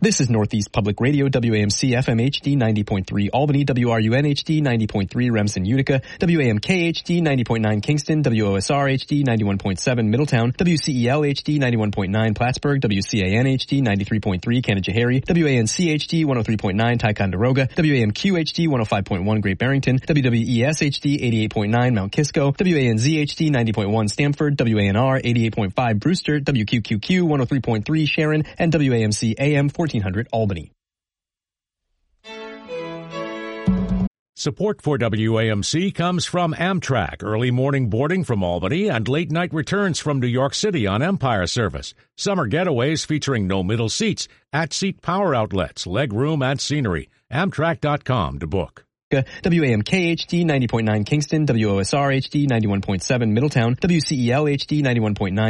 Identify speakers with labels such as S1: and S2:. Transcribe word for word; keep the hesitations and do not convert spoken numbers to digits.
S1: This is Northeast Public Radio, W A M C F M H D ninety point three Albany, W R U N H D ninety point three Remsen, Utica, W A M K H D ninety point nine Kingston, W O S R H D ninety-one point seven Middletown, W C E L H D ninety-one point nine Plattsburgh, W C A N H D ninety-three point three Canajoharie, W A N C H D one oh three point nine Ticonderoga, W A M Q H D one oh five point one Great Barrington, W W E S H D eighty-eight point nine Mount Kisco, W A N Z H D ninety point one Stamford, W A N R eighty-eight point five Brewster, W Q Q Q one oh three point three Sharon, and W A M C A M fourteen hundred Albany.
S2: Support for W A M C comes from Amtrak, early morning boarding from Albany and late night returns from New York City on Empire Service. Summer getaways featuring no middle seats, at-seat power outlets, leg room, and scenery. Amtrak dot com to book.
S1: W A M K H D ninety point nine Kingston, W O S R H D ninety-one point seven Middletown, W C E L H D ninety-one point nine